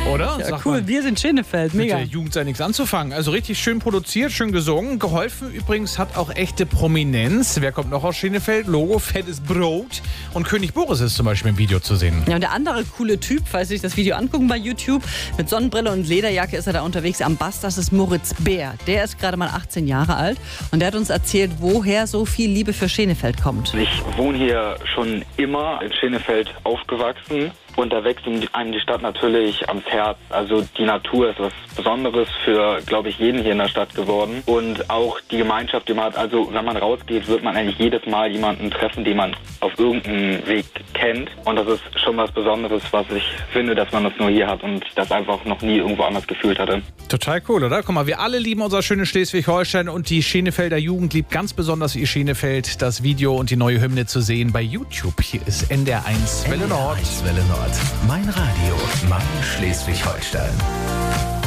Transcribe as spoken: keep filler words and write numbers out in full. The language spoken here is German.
Oder? Ja, Sag cool, mal. wir sind Schenefeld, Mit mega. der Jugend sei nichts anzufangen. Also richtig schön produziert, schön gesungen. Geholfen übrigens hat auch echte Prominenz. Wer kommt noch aus Schenefeld? Logo, fettes Brot. Und König Boris ist zum Beispiel im Video zu sehen. Ja, und der andere coole Typ, falls Sie sich das Video angucken bei YouTube, mit Sonnenbrille und Lederjacke ist er da unterwegs am Bass, das ist Moritz Bär. Der ist gerade mal achtzehn Jahre alt und der hat uns erzählt, woher so viel Liebe für Schenefeld kommt. Ich wohne hier schon immer in Schenefeld aufgewachsen und da wächst einem die Stadt natürlich ans Herz. Also die Natur ist was Besonderes für, glaube ich, jeden hier in der Stadt geworden. Und auch die Gemeinschaft, die man hat. Also wenn man rausgeht, wird man eigentlich jedes Mal jemanden treffen, den man auf irgendeinem Weg kennt. Und das ist schon was Besonderes, was ich finde, dass man das nur hier hat und das einfach noch nie irgendwo anders gefühlt hatte. Total cool, oder? Guck mal, wir alle lieben unser schönes Schleswig-Holstein und die Schenefelder Jugend liebt ganz besonders ihr Schenefeld. Das Video und die neue Hymne zu sehen bei YouTube. Hier ist N D R eins Welle Nord. Welle Nord. Mein Radio, mein Schleswig-Holstein.